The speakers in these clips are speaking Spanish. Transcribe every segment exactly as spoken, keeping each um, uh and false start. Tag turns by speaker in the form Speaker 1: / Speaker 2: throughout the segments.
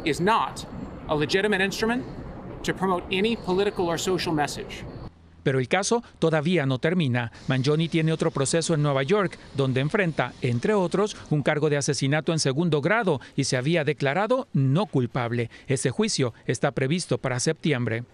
Speaker 1: is not a legitimate instrument to promote any political or social message.
Speaker 2: Pero el caso todavía no termina. Mangione tiene otro proceso en Nueva York, donde enfrenta, entre otros, un cargo de asesinato en segundo grado y se había declarado no culpable. Ese juicio está previsto para septiembre.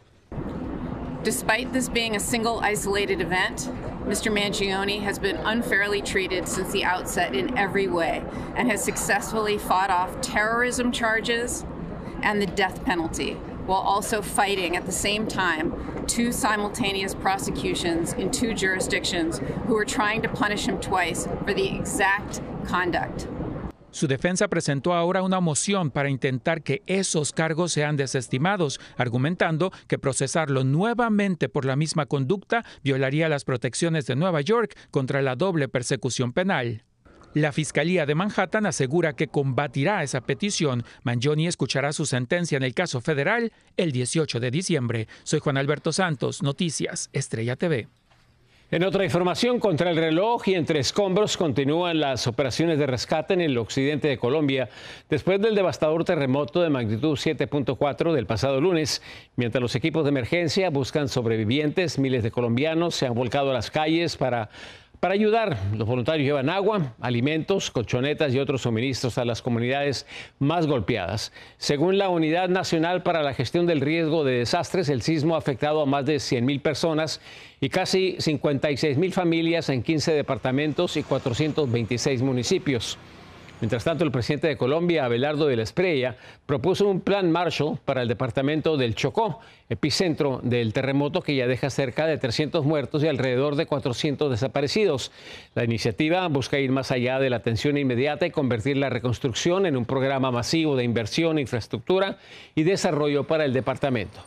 Speaker 3: Despite this being a single isolated event, Mister Mangione has been unfairly treated since the outset in every way and has successfully fought off terrorism charges and the death penalty, while also fighting at the same time two simultaneous prosecutions in two jurisdictions who are trying to punish him twice for the exact conduct.
Speaker 2: Su defensa presentó ahora una moción para intentar que esos cargos sean desestimados, argumentando que procesarlo nuevamente por la misma conducta violaría las protecciones de Nueva York contra la doble persecución penal. La Fiscalía de Manhattan asegura que combatirá esa petición. Mangione escuchará su sentencia en el caso federal el dieciocho de diciembre. Soy Juan Alberto Santos, Noticias Estrella T V.
Speaker 4: En otra información, contra el reloj y entre escombros continúan las operaciones de rescate en el occidente de Colombia después del devastador terremoto de magnitud siete punto cuatro del pasado lunes. Mientras los equipos de emergencia buscan sobrevivientes, miles de colombianos se han volcado a las calles para Para ayudar. Los voluntarios llevan agua, alimentos, colchonetas y otros suministros a las comunidades más golpeadas. Según la Unidad Nacional para la Gestión del Riesgo de Desastres, el sismo ha afectado a más de cien mil personas y casi cincuenta y seis mil familias en quince departamentos y cuatrocientos veintiséis municipios. Mientras tanto, el presidente de Colombia, Abelardo de la Espriella, propuso un plan Marshall para el departamento del Chocó, epicentro del terremoto que ya deja cerca de trescientos muertos y alrededor de cuatrocientos desaparecidos. La iniciativa busca ir más allá de la atención inmediata y convertir la reconstrucción en un programa masivo de inversión, infraestructura y desarrollo para el departamento.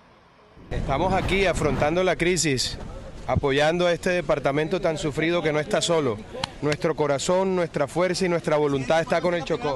Speaker 5: Estamos aquí afrontando la crisis, apoyando a este departamento tan sufrido que no está solo. Nuestro corazón, nuestra fuerza y nuestra voluntad está con el Chocó.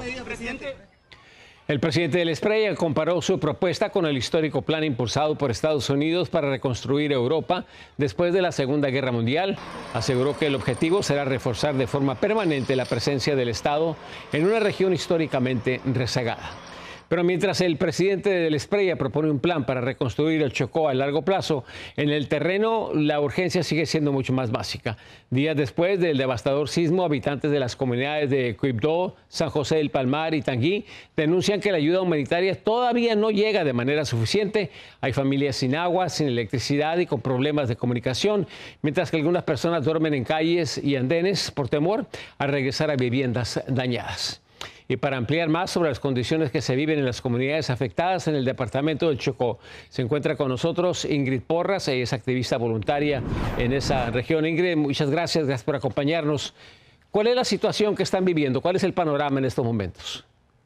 Speaker 4: El presidente de la Espriella comparó su propuesta con el histórico plan impulsado por Estados Unidos para reconstruir Europa después de la Segunda Guerra Mundial. Aseguró que el objetivo será reforzar de forma permanente la presencia del Estado en una región históricamente rezagada. Pero mientras el presidente de la Espriella propone un plan para reconstruir el Chocó a largo plazo, en el terreno la urgencia sigue siendo mucho más básica. Días después del devastador sismo, habitantes de las comunidades de Quibdó, San José del Palmar y Tanguí denuncian que la ayuda humanitaria todavía no llega de manera suficiente. Hay familias sin agua, sin electricidad y con problemas de comunicación, mientras que algunas personas duermen en calles y andenes por temor a regresar a viviendas dañadas. Y para ampliar más sobre las condiciones que se viven en las comunidades afectadas en el departamento del Chocó, se encuentra con nosotros Ingrid Porras. Ella es activista voluntaria en esa región. Ingrid, muchas gracias, gracias por acompañarnos. ¿Cuál es la situación que están viviendo? ¿Cuál es el panorama en estos momentos?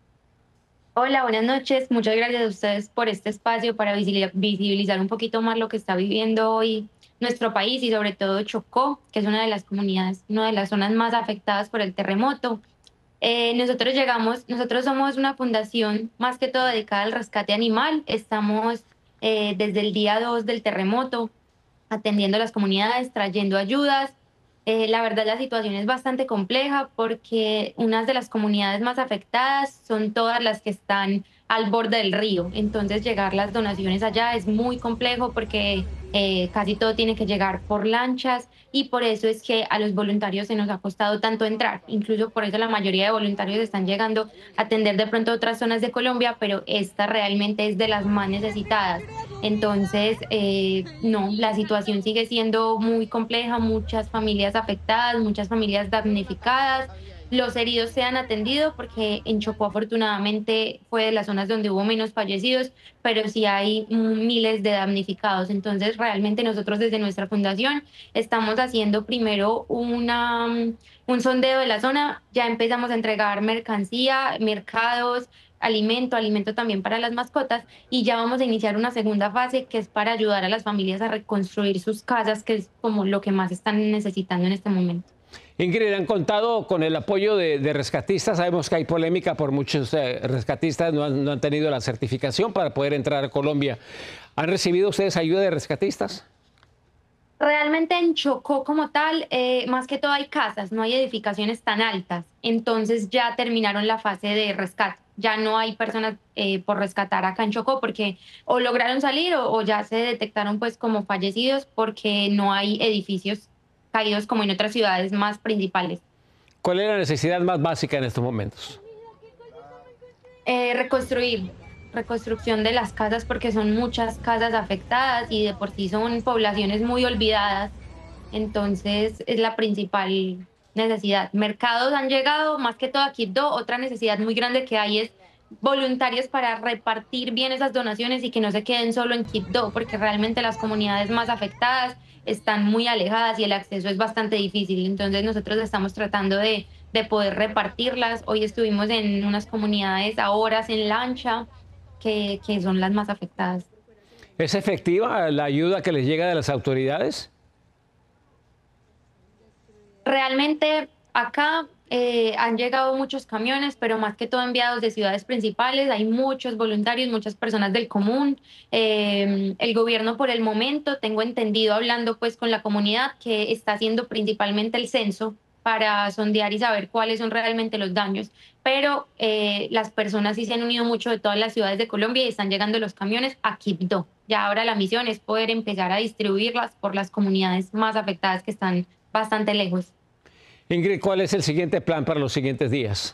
Speaker 6: Hola, buenas noches. Muchas gracias a ustedes por este espacio para visibilizar un poquito más lo que está viviendo hoy nuestro país y sobre todo Chocó, que es una de las comunidades, una de las zonas más afectadas por el terremoto. Eh, nosotros llegamos, nosotros somos una fundación más que todo dedicada al rescate animal. Estamos eh, desde el día dos del terremoto atendiendo a las comunidades, trayendo ayudas. Eh, la verdad la situación es bastante compleja porque unas de las comunidades más afectadas son todas las que están al borde del río. Entonces llegar las donaciones allá es muy complejo porque eh, casi todo tiene que llegar por lanchas y por eso es que a los voluntarios se nos ha costado tanto entrar. Incluso por eso la mayoría de voluntarios están llegando a atender de pronto otras zonas de Colombia, pero esta realmente es de las más necesitadas. Entonces, eh, no, la situación sigue siendo muy compleja, muchas familias afectadas, muchas familias damnificadas. Los heridos se han atendido porque en Chocó afortunadamente fue de las zonas donde hubo menos fallecidos, pero sí hay miles de damnificados. Entonces realmente nosotros desde nuestra fundación estamos haciendo primero una, un sondeo de la zona, ya empezamos a entregar mercancía, mercados, alimento, alimento también para las mascotas y ya vamos a iniciar una segunda fase que es para ayudar a las familias a reconstruir sus casas, que es como lo que más están necesitando en este momento.
Speaker 4: Ingrid, han contado con el apoyo de, de rescatistas. Sabemos que hay polémica por muchos eh, rescatistas, no han, no han tenido la certificación para poder entrar a Colombia. ¿Han recibido ustedes ayuda de rescatistas?
Speaker 6: Realmente en Chocó como tal, eh, más que todo hay casas, no hay edificaciones tan altas. Entonces ya terminaron la fase de rescate. Ya no hay personas eh, por rescatar acá en Chocó porque o lograron salir o, o ya se detectaron pues como fallecidos porque no hay edificios caídos como en otras ciudades más principales.
Speaker 4: ¿Cuál es la necesidad más básica en estos momentos?
Speaker 6: Eh, reconstruir, reconstrucción de las casas porque son muchas casas afectadas y de por sí son poblaciones muy olvidadas. Entonces es la principal necesidad. Mercados han llegado, más que todo a Quibdó. Otra necesidad muy grande que hay es voluntarios para repartir bien esas donaciones y que no se queden solo en Quibdó, porque realmente las comunidades más afectadas están muy alejadas y el acceso es bastante difícil. Entonces nosotros estamos tratando de, de poder repartirlas. Hoy estuvimos en unas comunidades a horas en lancha, que, que son las más afectadas.
Speaker 4: ¿Es efectiva la ayuda que les llega de las autoridades?
Speaker 6: Realmente acá eh, han llegado muchos camiones, pero más que todo enviados de ciudades principales. Hay muchos voluntarios, muchas personas del común. Eh, el gobierno por el momento, tengo entendido hablando pues con la comunidad, que está haciendo principalmente el censo para sondear y saber cuáles son realmente los daños. Pero eh, las personas sí se han unido mucho de todas las ciudades de Colombia y están llegando los camiones a Quibdó. Ya ahora la misión es poder empezar a distribuirlas por las comunidades más afectadas que están bastante lejos.
Speaker 4: Ingrid, ¿cuál es el siguiente plan para los siguientes días?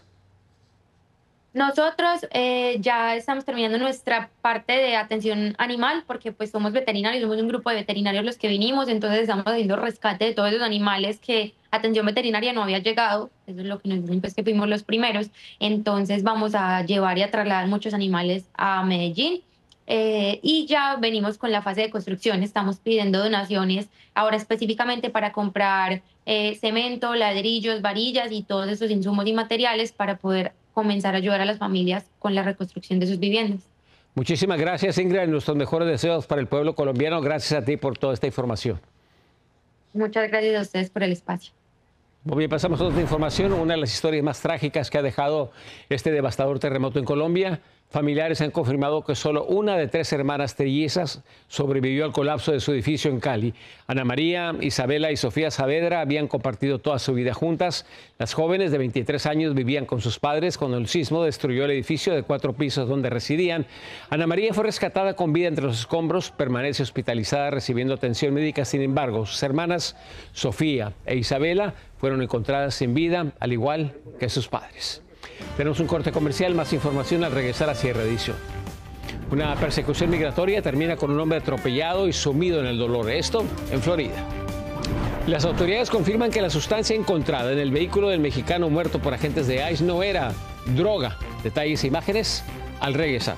Speaker 6: Nosotros eh, ya estamos terminando nuestra parte de atención animal porque pues somos veterinarios, somos un grupo de veterinarios los que vinimos, entonces estamos haciendo rescate de todos esos animales que atención veterinaria no había llegado, eso es lo que nos dicen pues que fuimos los primeros, entonces vamos a llevar y a trasladar muchos animales a Medellín. Eh, y ya venimos con la fase de construcción, estamos pidiendo donaciones ahora específicamente para comprar eh, cemento, ladrillos, varillas y todos esos insumos y materiales para poder comenzar a ayudar a las familias con la reconstrucción de sus viviendas.
Speaker 4: Muchísimas gracias, Ingrid, nuestros mejores deseos para el pueblo colombiano. Gracias a ti por toda esta información.
Speaker 6: Muchas gracias a ustedes por el espacio.
Speaker 4: Muy bien, pasamos a otra información. Una de las historias más trágicas que ha dejado este devastador terremoto en Colombia. Familiares han confirmado que solo una de tres hermanas trillizas sobrevivió al colapso de su edificio en Cali. Ana María, Isabela y Sofía Saavedra habían compartido toda su vida juntas. Las jóvenes de veintitrés años vivían con sus padres cuando el sismo destruyó el edificio de cuatro pisos donde residían. Ana María fue rescatada con vida entre los escombros, permanece hospitalizada recibiendo atención médica. Sin embargo, sus hermanas Sofía e Isabela fueron encontradas sin vida, al igual que sus padres. Tenemos un corte comercial, más información al regresar a Cierre Edición. Una persecución migratoria termina con un hombre atropellado y sumido en el dolor, esto en Florida. Las autoridades confirman que la sustancia encontrada en el vehículo del mexicano muerto por agentes de ICE no era droga. Detalles e imágenes al regresar.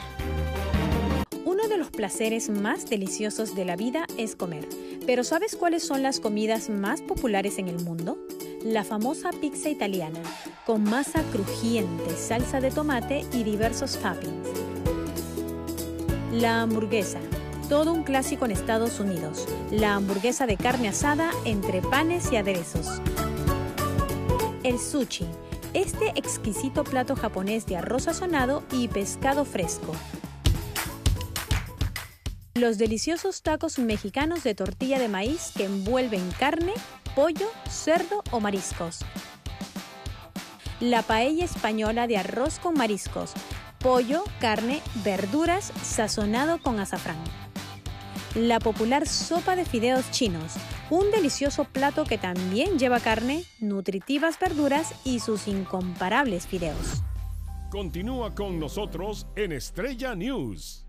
Speaker 7: Uno de los placeres más deliciosos de la vida es comer. Pero ¿sabes cuáles son las comidas más populares en el mundo? La famosa pizza italiana, con masa crujiente, salsa de tomate y diversos toppings. La hamburguesa, todo un clásico en Estados Unidos. La hamburguesa de carne asada entre panes y aderezos. El sushi, este exquisito plato japonés de arroz sazonado y pescado fresco. Los deliciosos tacos mexicanos de tortilla de maíz que envuelven carne, pollo, cerdo o mariscos. La paella española de arroz con mariscos, pollo, carne, verduras, sazonado con azafrán. La popular sopa de fideos chinos, un delicioso plato que también lleva carne, nutritivas verduras y sus incomparables fideos.
Speaker 8: Continúa con nosotros en Estrella News.